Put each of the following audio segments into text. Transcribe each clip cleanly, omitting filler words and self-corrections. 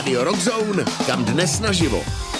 Rádio Rock Zone, kam dnes naživo.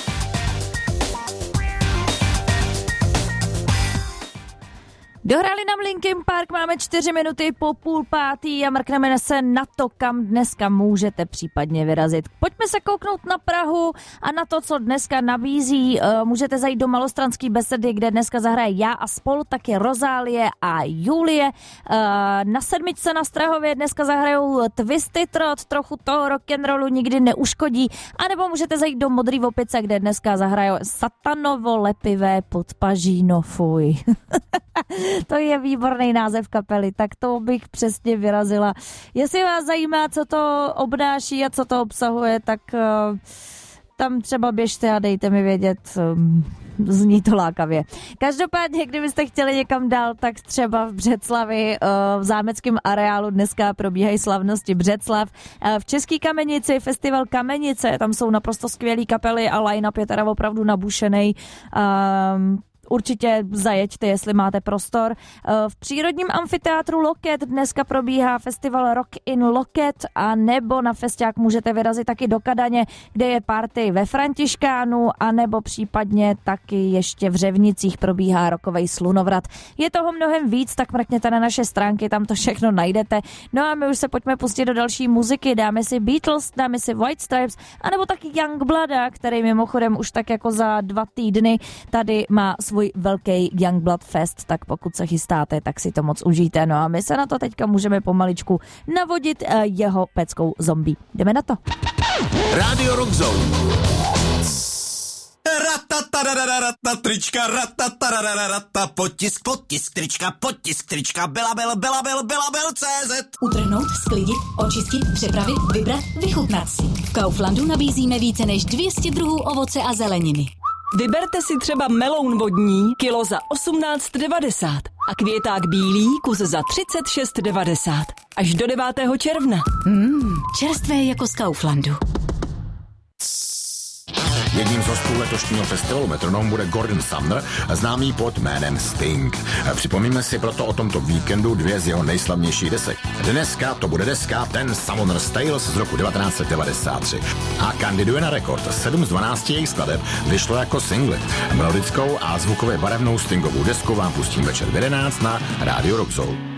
Dohráli nám Linkin Park, máme 4 minuty po 4:30 a mrkneme se na to, kam dneska můžete případně vyrazit. Pojďme se kouknout na Prahu a na to, co dneska nabízí. Můžete zajít do Malostranský besedy, kde dneska zahraje Já a spol, taky Rozálie a Julie. Na 7. na Strahově dneska zahrajou Twisted Trot, trochu toho rock'n'rollu nikdy neuškodí. A nebo můžete zajít do Modrý Opice, kde dneska zahrajou Satanovo lepivé podpažíno, fuj. To je výborný název kapely, tak to bych přesně vyrazila. Jestli vás zajímá, co to obnáší a co to obsahuje, tak tam třeba běžte a dejte mi vědět, zní to lákavě. Každopádně, kdybyste chtěli někam dál, tak třeba v Břeclavi, v zámeckém areálu dneska probíhají slavnosti Břeclav. V České Kamenici, festival Kamenice, tam jsou naprosto skvělý kapely a line-up je teda opravdu nabušenej. Určitě zajeďte, jestli máte prostor. V přírodním amfiteátru Loket dneska probíhá festival Rock in Loket a nebo na festiák můžete vyrazit taky do Kadaně, kde je party ve Františkánu a nebo případně taky ještě v Řevnicích probíhá rockovej slunovrat. Je toho mnohem víc, tak mrkněte na naše stránky, tam to všechno najdete. No a my už se pojďme pustit do další muziky. Dáme si Beatles, dáme si White Stripes a nebo taky Youngblooda, který mimochodem už tak jako za 2 týdny tady má svůj velký Youngblood Fest, tak pokud se chystáte, tak si to moc užijte. No a my se na to teďka můžeme pomaličku navodit jeho peckou zombie. Jdeme na to. Rádio Rock Zone. Trička, potisk trička, Belabel.cz. Utrhnout, sklidit, očistit, připravit, vybrat, vychutnat si. V Kauflandu nabízíme více než 200 druhů ovoce a zeleniny. Vyberte si třeba meloun vodní, kilo za 18,90 a květák bílý, kus za 36,90. Až do 9. června. Čerstvé jako z Kauflandu. Jedním z hostů letošního festivalu Metronom bude Gordon Sumner, známý pod jménem Sting. Připomíme si proto o tomto víkendu 2 z jeho nejslavnějších desek. Dneska to bude deska Ten Summoner's Tales z roku 1993 a kandiduje na rekord. 7 z 12 jejich skladeb vyšlo jako singly. Melodickou a zvukově barevnou Stingovou desku vám pustím večer v 11 na Radio Rock Zone.